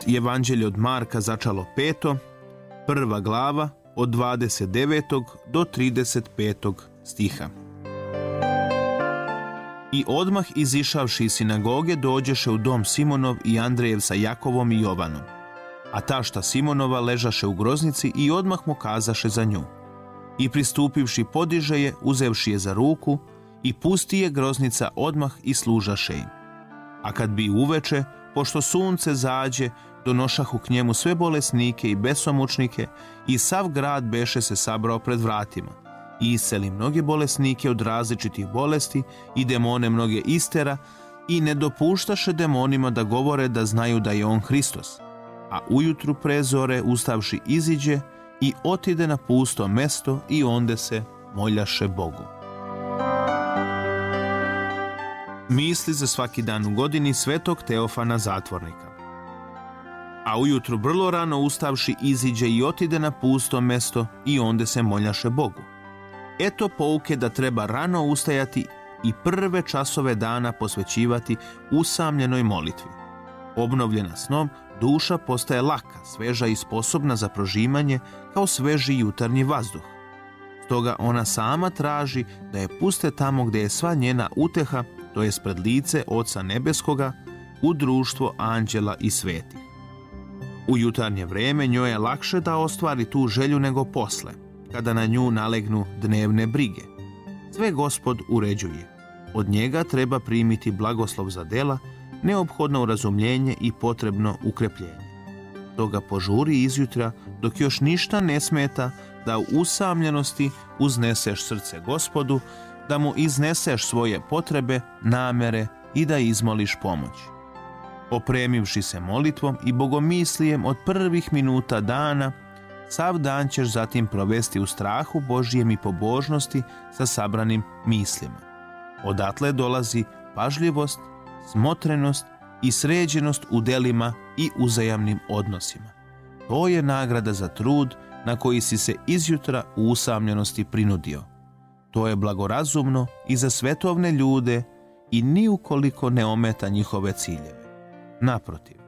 Evanđelje od Marka začalo 5. 1. glava od 29. do 35. stiha. I odmah izišavši iz sinagoge dođeše u dom Simonov i Andrejev sa Jakovom i Jovanom. A tašta Simonova ležaše u groznici i odmah mu kazaše za nju. I pristupivši podiže je, uzevši je za ruku, i pusti je groznica odmah i služaše im. A kad bi uveče, pošto sunce zađe, donošahu k njemu sve bolesnike i besomučnike, i sav grad beše se sabrao pred vratima. I isceli mnoge bolesnike od različitih bolesti i demone mnoge istera, i ne dopuštaše demonima da govore da znaju da je on Hristos. A ujutru pre zore ustavši iziđe i otide na pusto mesto i onde se moljaše Bogu. Misli za svaki dan u godini svetog Teofana zatvornika. A ujutru vrlo rano ustavši iziđe i otide na pusto mesto i onde se moljaše Bogu. Eto pouke da treba rano ustajati i prve časove dana posvećivati usamljenoj molitvi. Obnovljena snom, duša postaje laka, sveža i sposobna za prožimanje kao sveži jutarnji vazduh. Stoga ona sama traži da je puste tamo gdje je sva njena uteha, to jest pred lice Oca Nebeskoga, u društvo anđela i svetih. U jutarnje vreme njoj je lakše da ostvari tu želju nego posle, kada na nju nalegnu dnevne brige. Sve Gospod uređuje. Od njega treba primiti blagoslov za dela, neophodno urazumljenje i potrebno ukrepljenje. Toga požuri izjutra, dok još ništa ne smeta, da u usamljenosti uzneseš srce Gospodu, da mu izneseš svoje potrebe, namere i da izmoliš pomoć. Opremivši se molitvom i bogomislijem od prvih minuta dana, sav dan ćeš zatim provesti u strahu Božjem i pobožnosti sa sabranim mislima. Odatle dolazi pažljivost, smotrenost i sređenost u delima i uzajamnim odnosima. To je nagrada za trud na koji si se izjutra u usamljenosti prinudio. To je blagorazumno i za svetovne ljude i ni ukoliko ne ometa njihove ciljeve. Naprotiv,